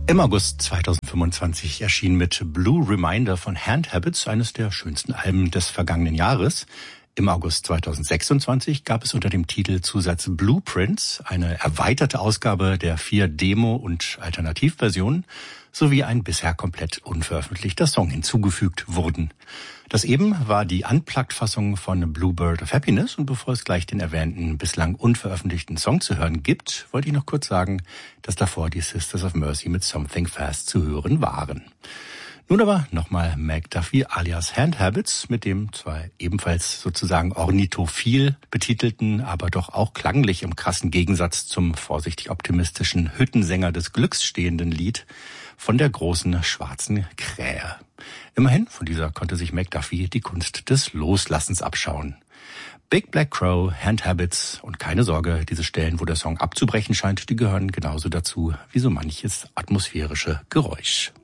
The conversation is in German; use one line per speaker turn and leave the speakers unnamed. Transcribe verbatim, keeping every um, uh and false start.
Im August zweitausendfünfundzwanzig erschien mit Blue Reminder von Hand Habits eines der schönsten Alben des vergangenen Jahres. Im August zweitausendsechsundzwanzig gab es unter dem Titelzusatz Blueprints eine erweiterte Ausgabe der vier Demo- und Alternativversionen sowie ein bisher komplett unveröffentlichter Song hinzugefügt wurden. Das eben war die Unplugged-Fassung von Bluebird of Happiness, und bevor es gleich den erwähnten, bislang unveröffentlichten Song zu hören gibt, wollte ich noch kurz sagen, dass davor die Sisters of Mercy mit Something Fast zu hören waren. Nun aber nochmal Mac Duffy alias Hand Habits mit dem zwar ebenfalls sozusagen ornithophil betitelten, aber doch auch klanglich im krassen Gegensatz zum vorsichtig optimistischen Hüttensänger des Glücks stehenden Lied von der großen schwarzen Krähe. Immerhin, von dieser konnte sich Mac Duffy die Kunst des Loslassens abschauen. Big Black Crow, Hand Habits, und keine Sorge, diese Stellen, wo der Song abzubrechen scheint, die gehören genauso dazu wie so manches atmosphärische Geräusch.